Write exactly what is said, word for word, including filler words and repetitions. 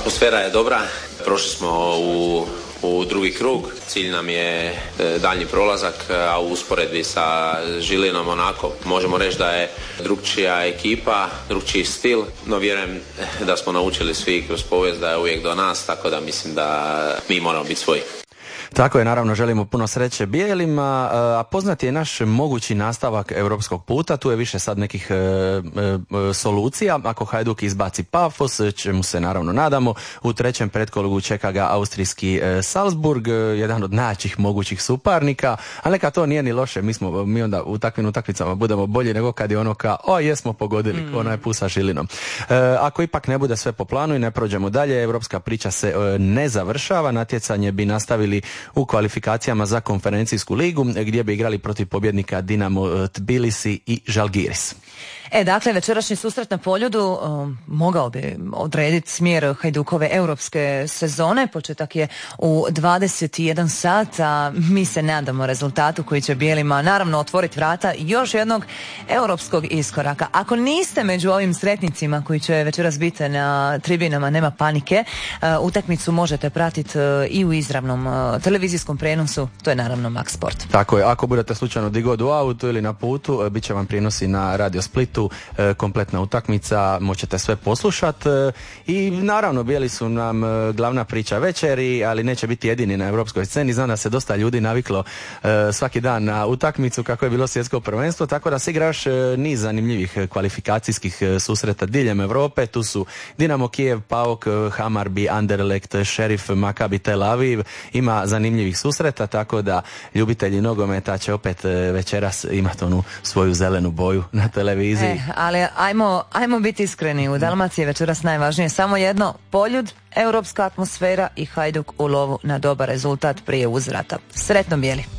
Atmosfera je dobra, prošli smo u, u drugi krug, cilj nam je daljnji prolazak, a u usporedbi sa Žilinom onako možemo reći da je drugčija ekipa, drugčiji stil, no vjerujem da smo naučili svi kroz povijest da je uvijek do nas, tako da mislim da mi moramo biti svoji. Tako je, naravno želimo puno sreće bijelima, a poznat je naš mogući nastavak europskog puta, tu je više sad nekih e, e, solucija, ako Hajduk izbaci Pafos, čemu se naravno nadamo, u trećem pretkolugu čeka ga austrijski e, Salzburg, jedan od najjačih mogućih suparnika, ali neka to nije ni loše, mi, smo, mi onda u takvim utakmicama budemo bolji nego kad je ono ka, o jesmo pogodili, mm. ona je pusa Žilinom. E, ako ipak ne bude sve po planu i ne prođemo dalje, europska priča se e, ne završava, natjecanje bi nastavili u kvalifikacijama za konferencijsku ligu gdje bi igrali protiv pobjednika Dinamo Tbilisi i Žalgiris. E, dakle, večerašnji susret na Poljudu um, mogao bi odrediti smjer Hajdukove europske sezone. Početak je u dvadeset jedan sat, a mi se nadamo rezultatu koji će bijelima naravno otvoriti vrata još jednog europskog iskoraka. Ako niste među ovim sretnicima koji će večeras biti na tribinama, nema panike, uh, utakmicu možete pratiti uh, i u izravnom uh, televizijskom prenosu, to je naravno Max Sport. Tako je, ako budete slučajno di god u autu ili na putu, uh, bit će vam prijenosi na Radio Splitu, kompletna utakmica, moćete sve poslušat i naravno bijeli su nam glavna priča večeri, ali neće biti jedini na europskoj sceni. Znam da se dosta ljudi naviklo svaki dan na utakmicu kako je bilo svjetsko prvenstvo, tako da se igra još niz zanimljivih kvalifikacijskih susreta diljem Europe. Tu su Dinamo Kijev, PAOK, Hammarby, Anderlecht, Sheriff, Maccabi Tel Aviv. Ima zanimljivih susreta, tako da ljubitelji nogometa će opet večeras imati onu svoju zelenu boju na televiziji. E, ali ajmo, ajmo biti iskreni, u Dalmaciji je večeras najvažnije samo jedno, Poljud, europska atmosfera i Hajduk u lovu na dobar rezultat prije uzvrata. Sretno bijeli!